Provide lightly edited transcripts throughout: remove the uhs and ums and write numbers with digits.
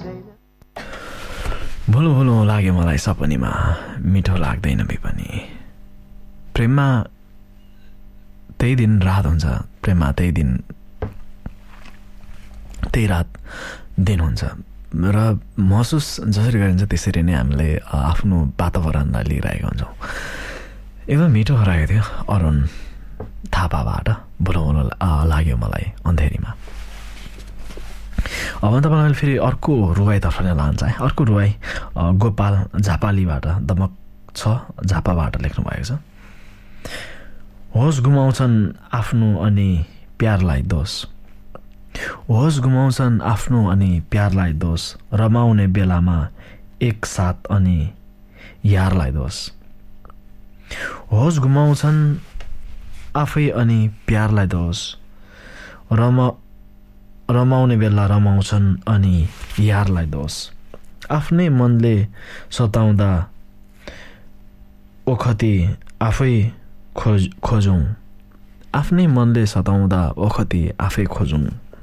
भुलो भुलो लाग्यो मलाई सपनीमा मिठो लाग्दैन बिपनी प्रेममा त्यही दिन रात हुन्छ प्रेममा त्यही दिन त्यही रात दिन हुन्छ र महसुस जसरी गरिन्छ त्यसरी नै हामीले आफ्नो वातावरणलाई लिइरहेका हुन्छौँ एकदम मिठो हराएको थियो अरुण थापाबाट भुलो भुलो लाग्यो मलाई अन्धेरीमा अब तपाईँलाई फेरि अर्को रुवाईतर्फ नै लान्छ है अर्को रुवाई गोपाल झापालीबाट दमक छ झापाबाट लेख्नु भएको छ होस गुमाउँछन् आफ्नो अनि प्यारलाई दोष होस गुमाउँछन् आफ्नो अनि प्यारलाई दोष रमाउने बेलामा एक साथ अनि यारलाई दोष होस गुमाउँछन् आफै अनि प्यारलाई दोष रमाउने बेला रमाउँछन् अनि यारलाई दोष आफ्नै मनले सताउँदा ओखती आफै खोजौँ आफ्नै मनले सताउँदा ओखती आफै खोजौँ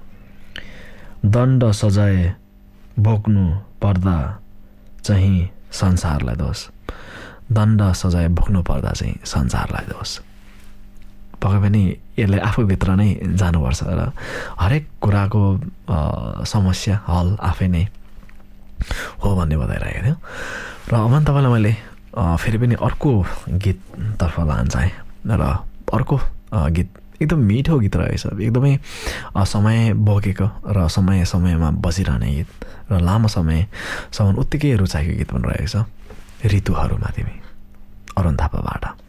दण्ड सजाय भोग्नु पर्दा चाहिँ संसारलाई दोष दण्ड सजाय भोग्नु पर्दा चाहिँ संसारलाई दोष पक्कै पनि यसले आफूभित्र नै जानुपर्छ र हरेक कुराको समस्या हल आफै नै हो भन्ने बताइरहेको थियो र अब तपाईँलाई मैले फेरि पनि अर्को गीततर्फ लान्छ है र अर्को गीत एकदम मिठो गीत रहेछ एकदमै समय बोकेको र समयमा बसिरहने गीत र लामो समयसम्म उत्तिकै रुचाएको गीत पनि रहेछ ऋतुहरूमा तिमी अरुण थापाबाट